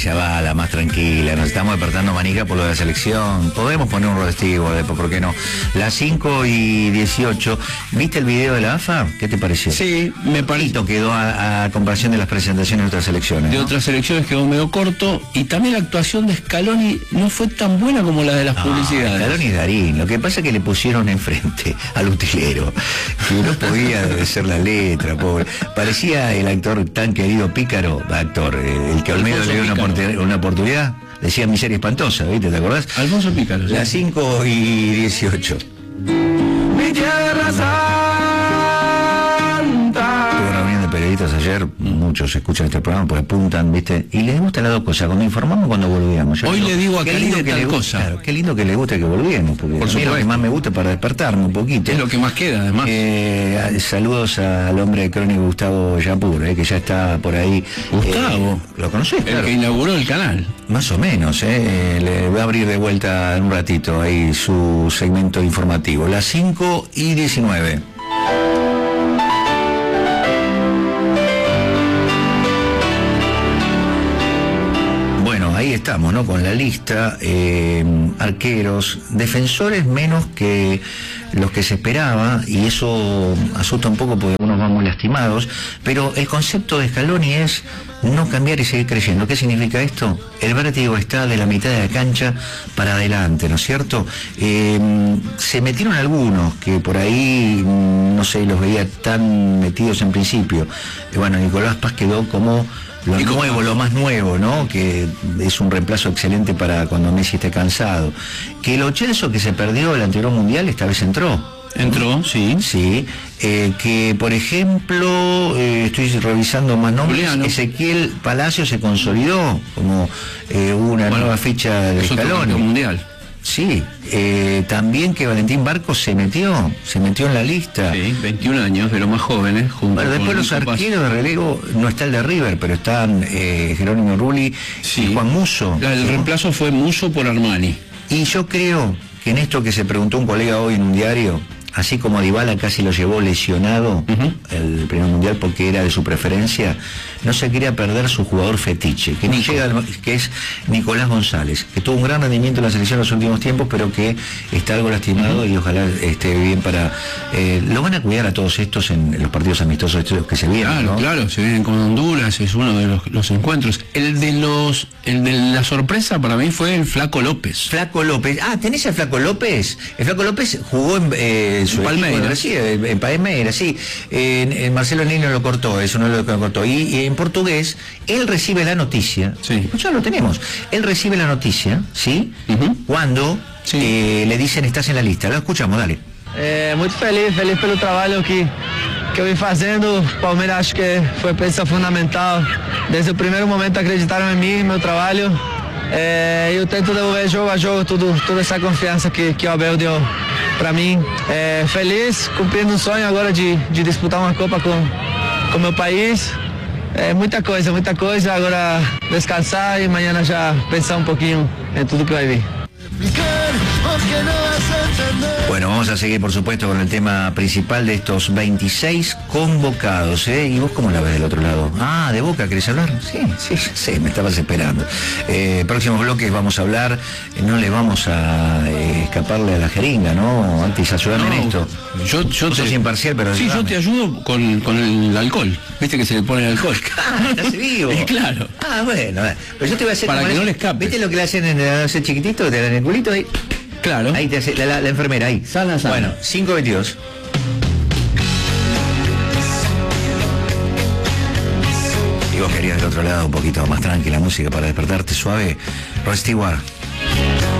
ella va la más tranquila. Nos estamos despertando manija por lo de la selección. Podemos poner un Rod Stewart, ¿por qué no? Las 5:18. ¿Viste el video de la AFA? ¿Qué te pareció? Sí, me pareció. Quedó a comparación de las presentaciones de otras selecciones, De ¿no? otras selecciones quedó medio corto. Y también la actuación de Scaloni no fue tan buena como la de las publicidades. Scaloni y Darín. Lo que pasa es que le pusieron enfrente al utilero, que no podía obedecer la letra, pobre. Parecía el actor tan querido Pícaro, el que Olmedo le dio una oportunidad. Decía miseria espantosa, ¿viste? ¿Te acordás? Alfonso Pícaro. Las 5:18. Mi tierra santa. Tuve reunión de periodistas ayer, muchos escuchan este programa, pues apuntan, ¿viste? Y les gusta las dos cosas, cuando informamos, cuando volvíamos. Hoy le digo a qué Cali lindo de que tal le cosa. Claro, qué lindo que le guste que volviemos, porque Por a mí es lo que supuesto. más me gusta para despertarme un poquito. Es lo que más queda, además. Saludos al hombre de Crónica, Gustavo Yapur, que ya está por ahí. Gustavo. ¿Lo conocés? El Claro. que inauguró el canal. Más o menos, le voy a abrir de vuelta en un ratito ahí su segmento informativo. Las 5:19. Bueno, ahí estamos, ¿no? Con la lista, arqueros, defensores menos que los que se esperaba, y eso asusta un poco porque algunos van muy lastimados, pero el concepto de Scaloni es no cambiar y seguir creyendo. ¿Qué significa esto? El vértigo está de la mitad de la cancha para adelante, ¿no es cierto? Se metieron algunos que por ahí, no sé, los veía tan metidos en principio. Bueno, Nicolás Paz quedó como lo nuevo, lo más nuevo, ¿no? Que es un reemplazo excelente para cuando Messi esté cansado. Que Lo Celso, que se perdió el anterior mundial, esta vez entró. Entró, sí. Sí, que por ejemplo, estoy revisando más nombres, Juliano. Ezequiel Palacio se consolidó como una nueva ficha de Es otro Scaloni. campeón mundial. Sí, también que Valentín Barcos se metió en la lista. Sí, 21 años, de los más jóvenes. Junto Bueno, después con los Nico Paz. arqueros de relevo, no está el de River, pero están Jerónimo Rulli Sí. y Juan Musso. El reemplazo fue Musso por Armani. Y yo creo que en esto que se preguntó un colega hoy en un diario, así como Dybala casi lo llevó lesionado el primer mundial porque era de su preferencia, no se quería perder su jugador fetiche, que ni llega que es Nicolás González, que tuvo un gran rendimiento en la selección en los últimos tiempos, pero que está algo lastimado y ojalá esté bien para... lo van a cuidar a todos estos en los partidos amistosos estos que se vienen, Claro, ¿no? claro, se vienen con Honduras, es uno de los encuentros. El de la sorpresa para mí fue el Flaco López. Flaco López. Ah, ¿tenés al Flaco López? El Flaco López jugó en su Palmeiras. equipo, sí, en Palmeiras, sí. En Marcelo Nino lo cortó, es uno de los que lo cortó. Y en portugués, él recibe la noticia. Sí. Ya lo tenemos. Él recibe la noticia, ¿sí? Cuando le dicen estás en la lista. Lo escuchamos, dale. Muito feliz pelo trabalho que eu vim fazendo. O Palmeiras acho que foi peça fundamental. Desde o primeiro momento acreditaram em mim, meu trabalho. E eu tento devolver jogo a jogo toda essa confiança que o Abel deu para mim. Feliz, cumprindo um sonho agora de disputar uma Copa com meu país. Muita coisa. Agora descansar e amanhã já pensar um pouquinho em tudo que vai vir. Bueno, vamos a seguir, por supuesto, con el tema principal de estos 26 convocados, ¿eh? ¿Y vos cómo la ves del otro lado? Ah, ¿de Boca querés hablar? Sí, me estabas esperando. Próximos bloques vamos a hablar, no le vamos a escaparle a la jeringa, ¿no? Antes, ayúdame en esto. Yo Vos sos imparcial, pero sí, ayúdame. yo te ayudo con el alcohol. ¿Viste que se le pone el alcohol? Estás vivo. Claro. Ah, bueno, pero yo te voy a hacer... Para como que no es- le escapes. ¿Viste lo que le hacen en el chiquitito? Te dan el culito ahí. Claro. Ahí te hace la enfermera, ahí. Sana. Bueno, 5:22. Y vos querías del otro lado un poquito más tranquila música para despertarte suave. Rod Stewart.